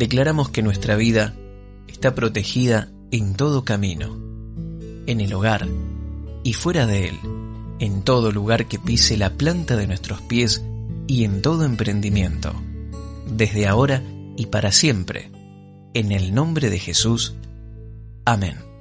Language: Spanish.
declaramos que nuestra vida está protegida en todo camino, en el hogar y fuera de él, en todo lugar que pise la planta de nuestros pies y en todo emprendimiento, desde ahora y para siempre, en el nombre de Jesús. Amén.